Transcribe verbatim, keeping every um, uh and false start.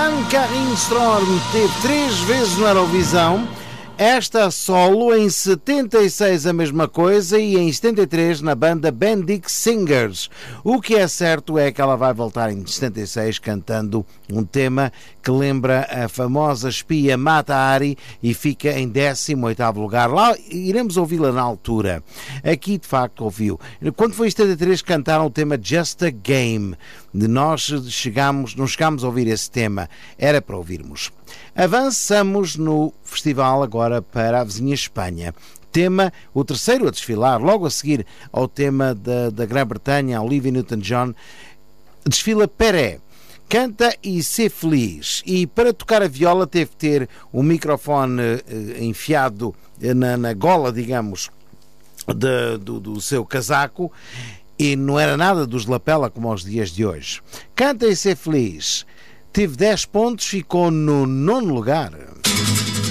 Karin Storm teve três vezes na Eurovisão. Esta solo em setenta e seis a mesma coisa e em setenta e três na banda Bendick Singers. O que é certo é que ela vai voltar em setenta e seis cantando um tema que lembra a famosa espia Mata Hari e fica em décimo oitavo lugar. Lá iremos ouvi-la na altura. Aqui de facto ouviu. Quando foi em setenta e três cantaram o tema Just a Game. Nós chegámos, não chegámos a ouvir esse tema. Era para ouvirmos. Avançamos no festival agora para a vizinha Espanha. Tema, o terceiro a desfilar, logo a seguir ao tema da, da Grã-Bretanha, Olivia Newton-John, desfila Peré. Canta e ser feliz. E para tocar a viola teve que ter o microfone eh, enfiado na, na gola, digamos, de, do, do seu casaco. E não era nada dos lapela como aos dias de hoje. Canta e ser feliz. Teve dez pontos, ficou no nono lugar.